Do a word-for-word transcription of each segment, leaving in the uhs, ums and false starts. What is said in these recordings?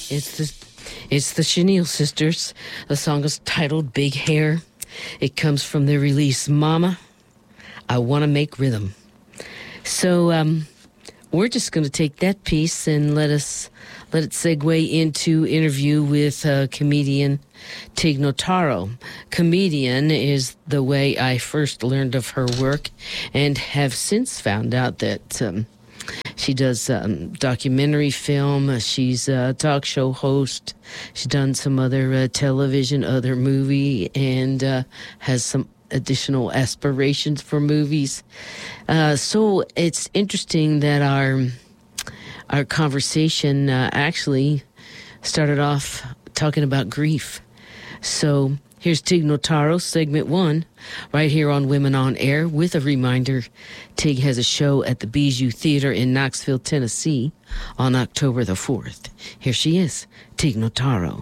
It's the it's the Chenille Sisters. The song is titled Big Hair. It comes from their release Mama, I Want to Make Rhythm. So um, we're just going to take that piece and let us let it segue into interview with uh, comedian Tig Notaro. Comedian is the way I first learned of her work, and have since found out that um, she does um, documentary film. She's a talk show host. She's done some other uh, television, other movie, and uh, has some additional aspirations for movies. Uh, so it's interesting that our our conversation uh, actually started off talking about grief. So here's Tig Notaro, segment one, right here on Women on Air, with a reminder, Tig has a show at the Bijou Theater in Knoxville, Tennessee on October the fourth. Here she is, Tig Notaro.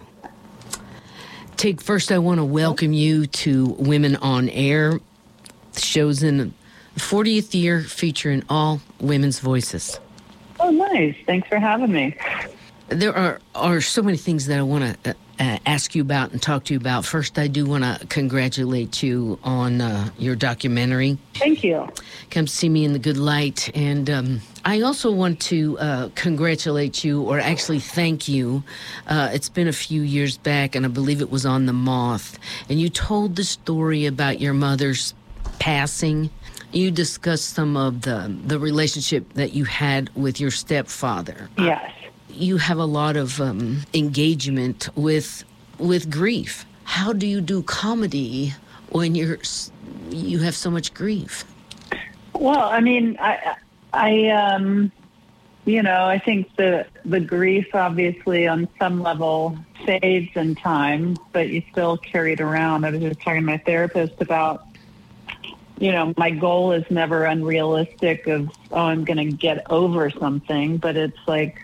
Tig, first I want to welcome you to Women on Air. The show's in the fortieth year, featuring all women's voices. Oh, nice. Thanks for having me. There are, are so many things that I want to uh, ask you about and talk to you about. First, I do want to congratulate you on uh, your documentary. Thank you. Come See Me in the Good Light. And um, I also want to uh, congratulate you, or actually thank you. Uh, it's been a few years back, and I believe it was on The Moth. And you told the story about your mother's passing. You discussed some of the, the relationship that you had with your stepfather. Yes. You have a lot of um, engagement with with grief. How do you do comedy when you're you have so much grief? Well, I mean, I, I, um, you know, I think the the grief, obviously, on some level, fades in time, but you still carry it around. I was just talking to my therapist about, you know, my goal is never unrealistic of, oh, I'm going to get over something, but it's like,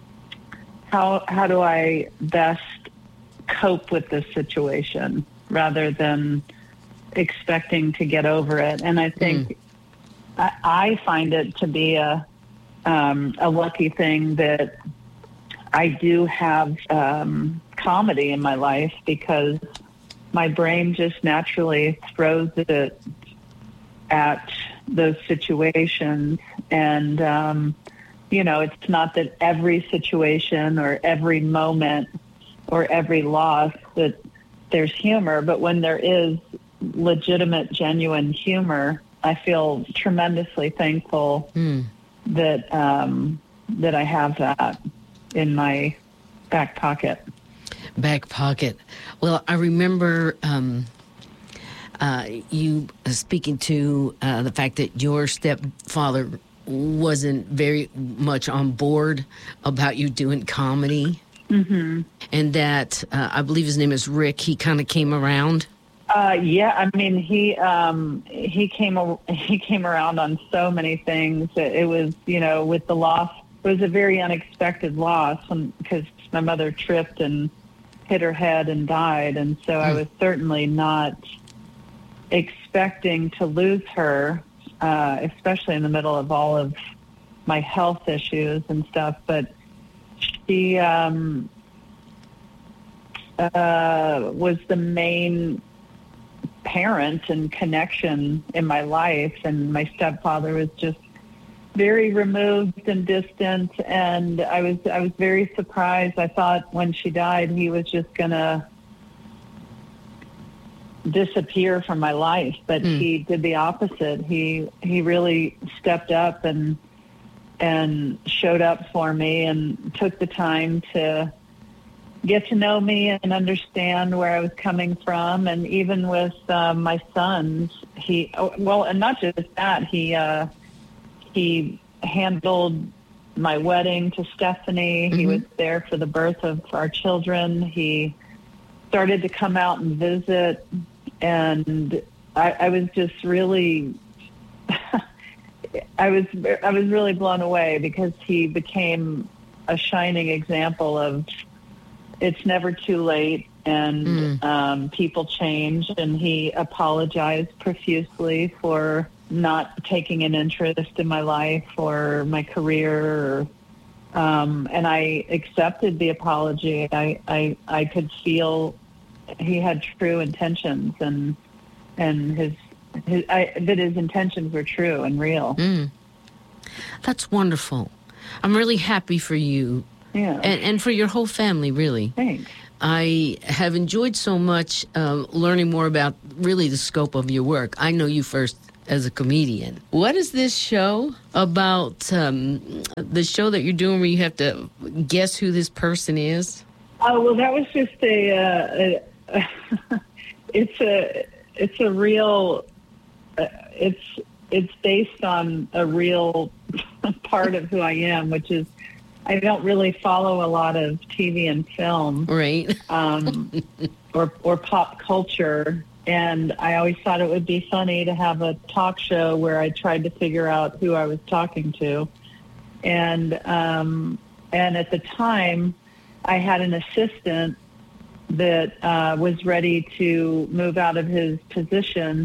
how how do I best cope with this situation rather than expecting to get over it? And I think mm. I, I find it to be a um, a lucky thing that I do have um, comedy in my life, because my brain just naturally throws it at those situations. And, um, you know, it's not that every situation or every moment or every loss that there's humor, but when there is legitimate, genuine humor, I feel tremendously thankful mm. that um, that I have that in my back pocket. Back pocket. Well, I remember um, uh, you speaking to uh, the fact that your stepfather wasn't very much on board about you doing comedy. Mm-hmm. And that, uh, I believe his name is Rick, he kind of came around. Uh, yeah, I mean, he um, he came he came around on so many things. It was, you know, with the loss, it was a very unexpected loss, because my mother tripped and hit her head and died, and so mm. I was certainly not expecting to lose her, uh, especially in the middle of all of my health issues and stuff. But she um, uh, was the main parent and connection in my life, and my stepfather was just very removed and distant, and I was I was very surprised. I thought when she died he was just gonna disappear from my life, but mm. he did the opposite. He he really stepped up and and showed up for me and took the time to get to know me and understand where I was coming from. And even with uh, my sons, he, well, and not just that, he, uh, he handled my wedding to Stephanie. Mm-hmm. He was there for the birth of our children. He started to come out and visit. And I, I was just really, I was, I was really blown away, because he became a shining example of, it's never too late, and mm. um, people change. And he apologized profusely for not taking an interest in my life or my career or Um, and I accepted the apology. I, I, I could feel he had true intentions, and and his, his I, that his intentions were true and real. Mm. That's wonderful. I'm really happy for you, Yeah, and, and for your whole family, really. thanks. I have enjoyed so much uh, learning more about really the scope of your work. I know you first as a comedian. What is this show about, um, the show that you're doing where you have to guess who this person is? Oh, well, that was just a, uh, a, a it's a, it's a real, uh, it's, it's based on a real part of who I am, which is I don't really follow a lot of T V and film, Right. um, or, or pop culture. And I always thought it would be funny to have a talk show where I tried to figure out who I was talking to. And, um, and at the time, I had an assistant that uh, was ready to move out of his position.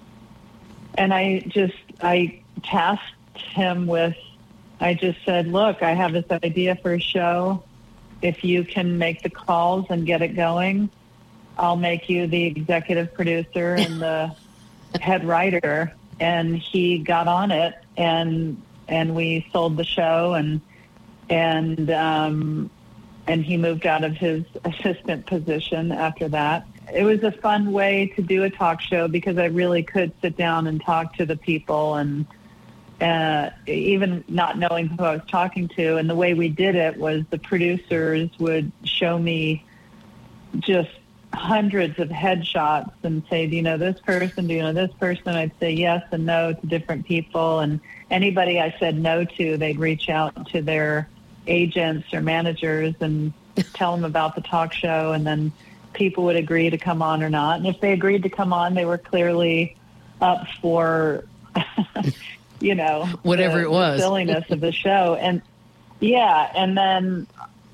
And I just, I tasked him with, I just said, look, I have this idea for a show. If you can make the calls and get it going, I'll make you the executive producer and the head writer. And he got on it, and and we sold the show, and and um, and he moved out of his assistant position after that. It was a fun way to do a talk show because I really could sit down and talk to the people, and uh, even not knowing who I was talking to. And the way we did it was the producers would show me just hundreds of headshots and say, do you know this person? Do you know this person? I'd say yes and no to different people. And anybody I said no to, they'd reach out to their agents or managers and tell them about the talk show. And then people would agree to come on or not. And if they agreed to come on, they were clearly up for, you know, whatever the, it was, the silliness of the show. And yeah. And then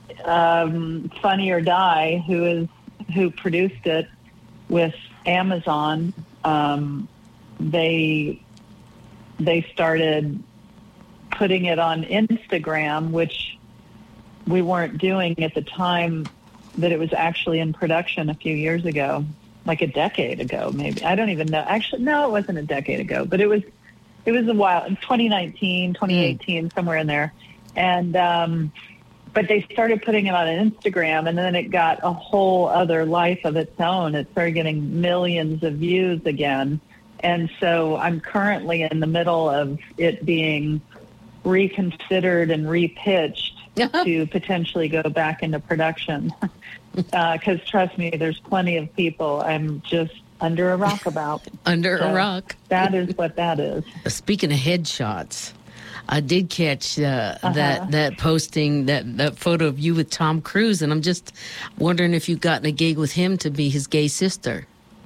um, Funny or Die, who is, who produced it with Amazon, um, they they started putting it on Instagram, which we weren't doing at the time that it was actually in production a few years ago, like a decade ago, maybe. I don't even know. Actually, no, it wasn't a decade ago, but it was it was a while, in twenty nineteen, twenty eighteen, mm. somewhere in there. And um but they started putting it on Instagram, and then it got a whole other life of its own. It started getting millions of views again. And so I'm currently in the middle of it being reconsidered and repitched to potentially go back into production. Because uh, trust me, there's plenty of people I'm just under a rock about. Under so a rock. That is what that is. Speaking of headshots, I did catch uh, uh-huh. that that posting, that, that photo of you with Tom Cruise, and I'm just wondering if you've gotten a gig with him to be his gay sister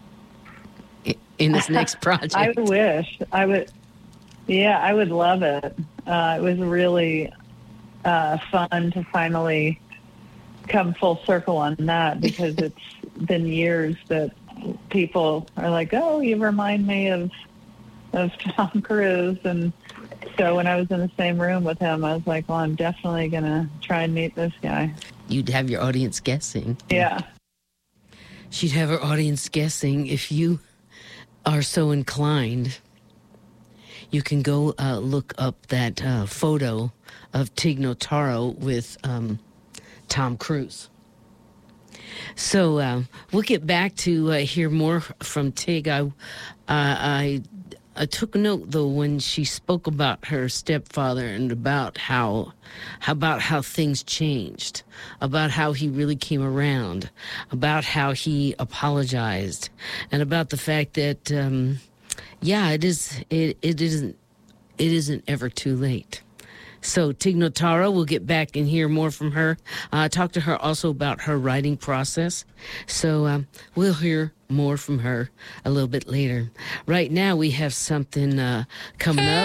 in, in this next project. I wish. I would. Yeah, I would love it. Uh, it was really uh, fun to finally come full circle on that, because it's been years that people are like, "Oh, you remind me of of Tom Cruise," and so when I was in the same room with him, I was like, well, I'm definitely going to try and meet this guy. You'd have your audience guessing. Yeah. She'd have her audience guessing. If you are so inclined, you can go uh, look up that uh, photo of Tig Notaro with um, Tom Cruise. So uh, we'll get back to uh, hear more from Tig. I, uh, I I took note, though, when she spoke about her stepfather and about how, how about how things changed, about how he really came around, about how he apologized, and about the fact that, um, yeah, it is it it isn't it isn't ever too late. So Tig Notaro, we'll get back and hear more from her. Uh, talk to her also about her writing process. So um, we'll hear more from her a little bit later. Right now we have something uh, coming up.